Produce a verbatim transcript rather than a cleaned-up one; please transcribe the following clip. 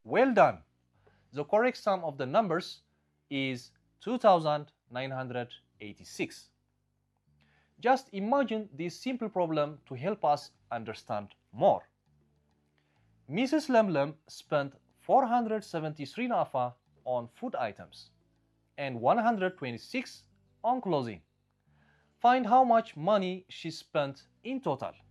Well done! The correct sum of the numbers is two thousand nine hundred eighty-six. Just imagine this simple problem to help us understand more. Missus Lemlem spent four hundred seventy-three nafa on food items and one hundred twenty-six on clothing. Find how much money she spent in total.